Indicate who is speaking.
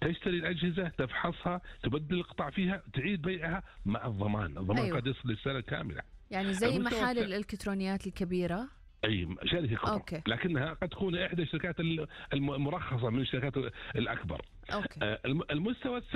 Speaker 1: تشتري الأجهزة، تفحصها، تبدل القطع فيها، تعيد بيعها مع الضمان. الضمان
Speaker 2: أيوة.
Speaker 1: قد يصل للسنة كاملة.
Speaker 2: يعني زي محال الإلكترونيات الكبيرة.
Speaker 1: أي شركة كبرى،
Speaker 2: أوكي.
Speaker 1: لكنها قد تكون إحدى الشركات المرخصة من الشركات الأكبر.
Speaker 2: أوكي.
Speaker 1: المستوى